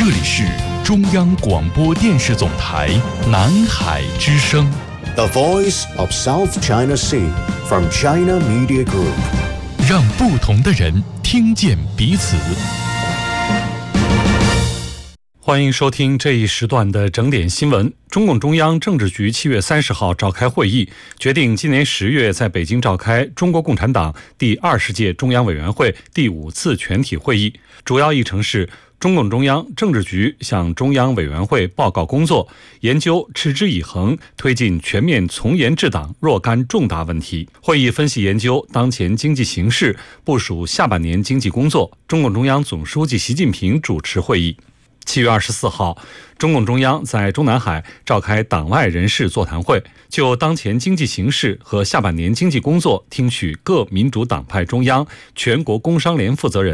这里是中央广播电视总台南海之声 The Voice of South China Sea from China Media Group， 让不同的人听见彼此。欢迎收听这一时段的整点新闻。中共中央政治局7月30号召开会议，决定今年10月在北京召开中国共产党第20届中央委员会第5次全体会议。主要议程是中共中央政治局向中央委员会报告工作，研究持之以恒推进全面从严治党若干重大问题。会议分析研究当前经济形势，部署下半年经济工作。中共中央总书记习近平主持会议。7月24号，中共中央在中南海召开党外人士座谈会，就当前经济形势和下半年经济工作听取各民主党派中央、全国工商联负责人